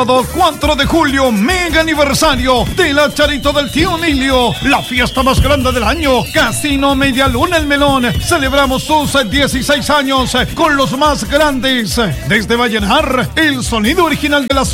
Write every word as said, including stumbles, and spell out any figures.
cuatro de julio, mega aniversario de la Charito del Tío Nilio, la fiesta más grande del año. Casino Media Luna El Melón. Celebramos sus dieciséis años con los más grandes. Desde Vallenar, el sonido original de la